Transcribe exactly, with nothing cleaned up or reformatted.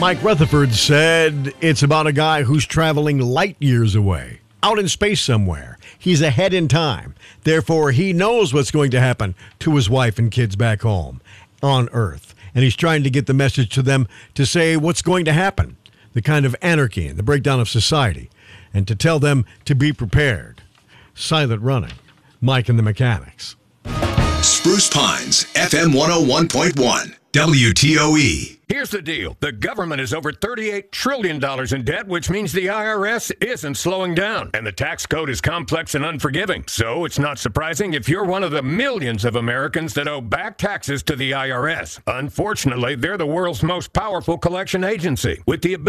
Mike Rutherford said it's about a guy who's traveling light years away, out in space somewhere. He's ahead in time. Therefore, he knows what's going to happen to his wife and kids back home on Earth. And he's trying to get the message to them to say what's going to happen, the kind of anarchy and the breakdown of society, and to tell them to be prepared. Silent running. Mike and the Mechanics. Spruce Pines, F M one oh one point one, W T O E. Here's the deal. The government is over thirty-eight trillion dollars in debt, which means the I R S isn't slowing down. And the tax code is complex and unforgiving. So it's not surprising if you're one of the millions of Americans that owe back taxes to the I R S. Unfortunately, they're the world's most powerful collection agency, with the ability